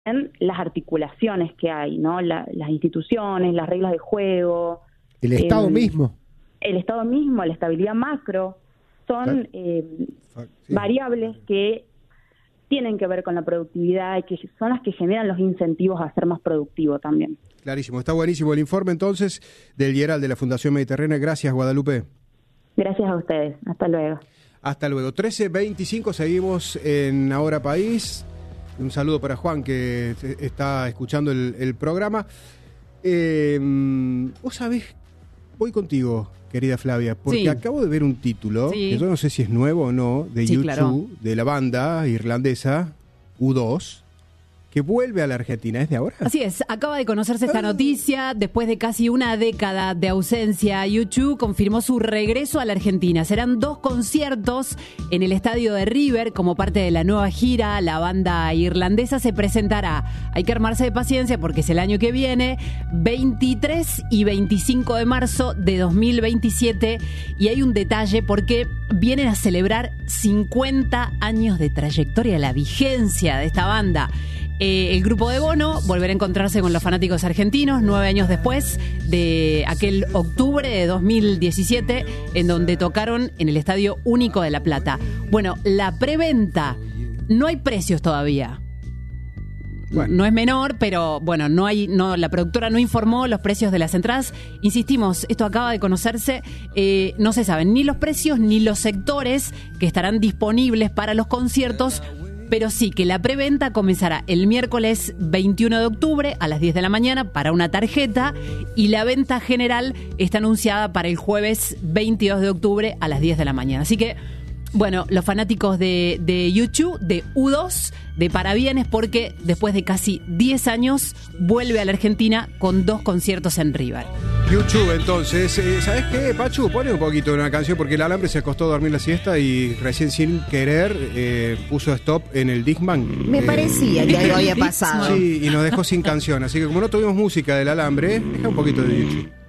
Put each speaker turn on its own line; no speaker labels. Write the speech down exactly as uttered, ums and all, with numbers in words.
las articulaciones que hay, ¿no? La, las instituciones, las reglas de juego.
El Estado
eh,
mismo.
El Estado mismo, la estabilidad macro, son eh, sí. variables que tienen que ver con la productividad y que son las que generan los incentivos a ser más productivo también.
Clarísimo, está buenísimo el informe entonces del IERAL de la Fundación Mediterránea. Gracias, Guadalupe.
Gracias a ustedes, hasta luego.
Hasta luego. trece veinticinco, seguimos en Ahora País. Un saludo para Juan, que está escuchando el, el programa. Eh, vos sabés, voy contigo, querida Flavia, porque
sí.
acabo de ver un título,
sí.
que yo no sé si es nuevo o no, de
sí,
YouTube,
claro.
de la banda irlandesa U dos, que vuelve a la Argentina. ¿Es de ahora?
Así es, acaba de conocerse esta noticia. Después de casi una década de ausencia, U dos confirmó su regreso a la Argentina. Serán dos conciertos en el estadio de River como parte de la nueva gira. La banda irlandesa se presentará, hay que armarse de paciencia porque es el año que viene, veintitrés y veinticinco de marzo de dos mil veintisiete. Y hay un detalle porque vienen a celebrar cincuenta años de trayectoria, la vigencia de esta banda. Eh, el grupo de Bono volverá a encontrarse con los fanáticos argentinos nueve años después de aquel octubre de dos mil diecisiete, en donde tocaron en el Estadio Único de La Plata. Bueno, la preventa, no hay precios todavía. Bueno. No es menor, pero bueno, no hay, no, la productora no informó los precios de las entradas. Insistimos, esto acaba de conocerse, eh, no se saben ni los precios ni los sectores que estarán disponibles para los conciertos. Pero sí, que la preventa comenzará el miércoles veintiuno de octubre a las diez de la mañana para una tarjeta y la venta general está anunciada para el jueves veintidós de octubre a las diez de la mañana. Así que, bueno, los fanáticos de, de U dos, de U dos, de parabienes porque después de casi diez años vuelve a la Argentina con dos conciertos en River.
YouTube, entonces, eh, ¿sabes qué, Pachu? Pone un poquito una canción porque el alambre se acostó a dormir la siesta y recién sin querer eh, puso stop en el Discman.
Me
eh,
parecía que algo había pasado.
Sí, y nos dejó sin canción. Así que como no tuvimos música del alambre, deja un poquito de YouTube.